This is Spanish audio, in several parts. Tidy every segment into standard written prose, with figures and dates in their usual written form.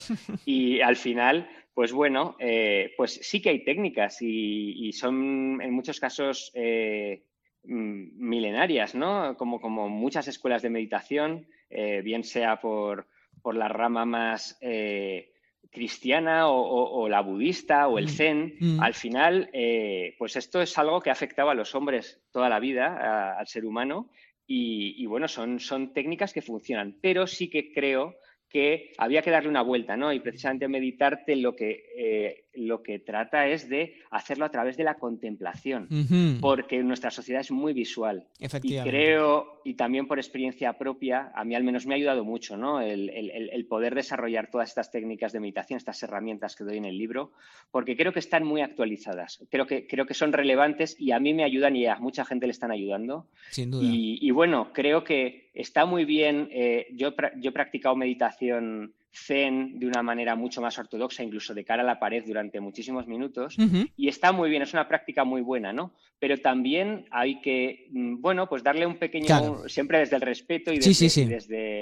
Y al final, pues bueno, pues sí que hay técnicas y son en muchos casos milenarias, ¿no? Como muchas escuelas de meditación, bien sea por la rama más cristiana o la budista o el Mm, zen. mm. Al final, pues esto es algo que ha afectado a los hombres toda la vida, al ser humano, y bueno, son técnicas que funcionan, pero sí que creo que había que darle una vuelta, ¿no? Y precisamente meditarte lo que trata es de hacerlo a través de la contemplación, Ujú. porque nuestra sociedad es muy visual. Y Efectivamente. creo, y también por experiencia propia, a mí al menos me ha ayudado mucho, ¿no? El poder desarrollar todas estas técnicas de meditación, estas herramientas que doy en el libro, porque creo que están muy actualizadas, creo que son relevantes y a mí me ayudan y a mucha gente le están ayudando. Sin duda. Y bueno, creo que está muy bien. Yo he practicado meditación zen de una manera mucho más ortodoxa, incluso de cara a la pared durante muchísimos minutos, Ujú. y está muy bien, es una práctica muy buena, ¿no? Pero también hay que, bueno, pues darle un Claro. pequeño, siempre desde el respeto Sí, sí, sí.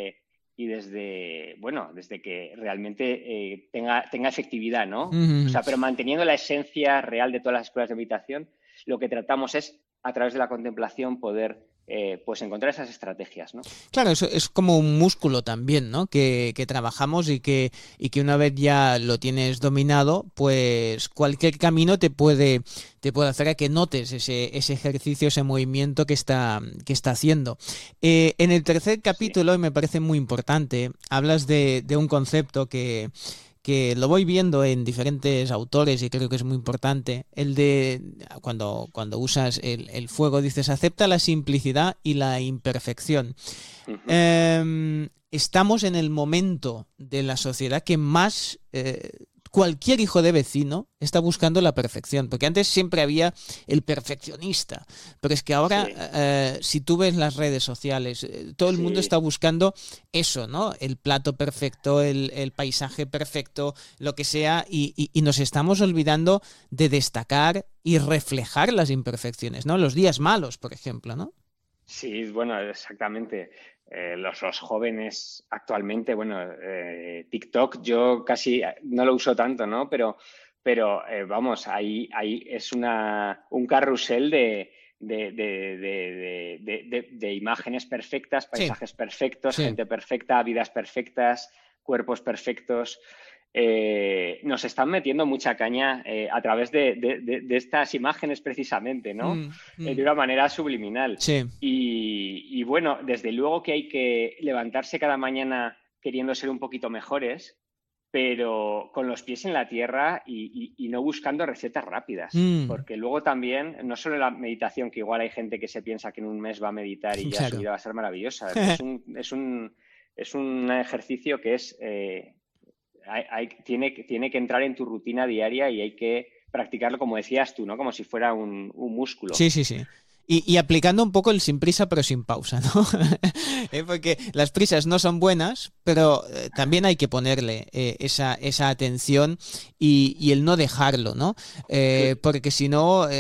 bueno, desde que realmente tenga efectividad, ¿no? O Ujú. sea, pero manteniendo la esencia real de todas las escuelas de meditación, lo que tratamos es, a través de la contemplación, poder pues encontrar esas estrategias, ¿no? Claro, eso es como un músculo también, ¿no? Que trabajamos y que una vez ya lo tienes dominado, pues cualquier camino te puede hacer a que notes ese ejercicio, ese movimiento que está haciendo. En el tercer Sí, capítulo, y me parece muy importante, hablas de un concepto que lo voy viendo en diferentes autores y creo que es muy importante, el de cuando usas el fuego, dices, acepta la simplicidad y la imperfección. ujú, Estamos en el momento de la sociedad que más cualquier hijo de vecino está buscando la perfección, porque antes siempre había el perfeccionista, pero es que ahora sí, si tú ves las redes sociales, todo el mundo está sí. buscando eso, ¿no? El plato perfecto, el paisaje perfecto, lo que sea, y nos estamos olvidando de destacar y reflejar las imperfecciones, ¿no? Los días malos, por ejemplo, ¿no? Sí, bueno, exactamente. Los jóvenes actualmente, bueno, TikTok yo casi no lo uso tanto, ¿no? Pero vamos, ahí es un carrusel de imágenes perfectas, Sí, paisajes perfectos, sí. gente perfecta, vidas perfectas, cuerpos perfectos. Nos están metiendo mucha caña a través de estas imágenes precisamente, ¿no? Mm, De mm. una manera subliminal. Sí. Y bueno, desde luego que hay que levantarse cada mañana queriendo ser un poquito mejores, pero con los pies en la tierra y no buscando recetas rápidas. Mm, Porque luego también, no solo la meditación, que igual hay gente que se piensa que en un mes va a meditar y ya su claro. vida va a ser maravillosa. Es un ejercicio que tiene que entrar en tu rutina diaria y hay que practicarlo, como decías tú, ¿no? Como si fuera un músculo. Sí, sí, sí. Y aplicando un poco el sin prisa pero sin pausa, ¿no? Porque las prisas no son buenas, pero también hay que ponerle esa atención y el no dejarlo, ¿no? Porque si no,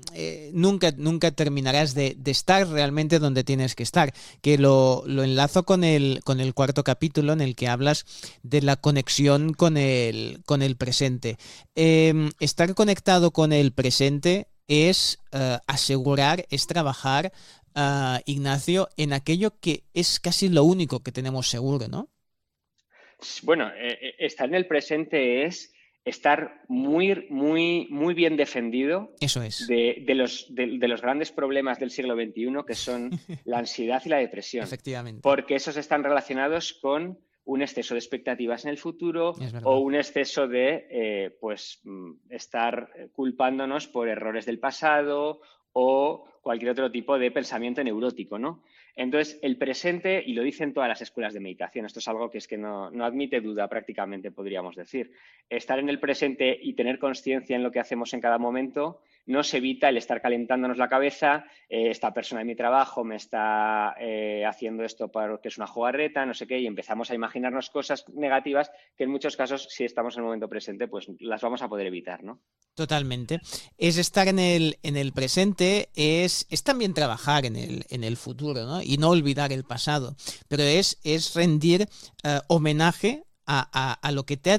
nunca terminarás de estar realmente donde tienes que estar. Que lo enlazo con el cuarto capítulo en el que hablas de la conexión con el presente. Estar conectado con el presente es asegurar, es trabajar, Ignacio, en aquello que es casi lo único que tenemos seguro, ¿no? Bueno, estar en el presente es estar muy bien defendido Eso es, de los grandes problemas del siglo XXI, que son la ansiedad y la depresión, efectivamente, porque esos están relacionados con un exceso de expectativas en el futuro es o verdad. un exceso de pues, estar culpándonos por errores del pasado o cualquier otro tipo de pensamiento neurótico, ¿no? Entonces, el presente, y lo dicen todas las escuelas de meditación, esto es algo que es que no admite duda prácticamente, podríamos decir. Estar en el presente y tener conciencia en lo que hacemos en cada momento nos evita el estar calentándonos la cabeza, esta persona en mi trabajo me está haciendo esto porque es una jugarreta, no sé qué, y empezamos a imaginarnos cosas negativas que en muchos casos, si estamos en el momento presente, pues las vamos a poder evitar, ¿no? Totalmente. Es estar en el presente, es también trabajar en el futuro, ¿no? Y no olvidar el pasado. Pero es rendir homenaje a lo que te ha